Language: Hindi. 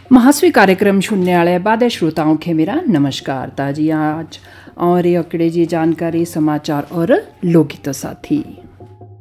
महास्वी कार्यक्रम सुनने वाले बाद श्रोताओं के मेरा नमस्कार। ताजी आज और अकड़े जी जानकारी समाचार और लोकगीतों साथी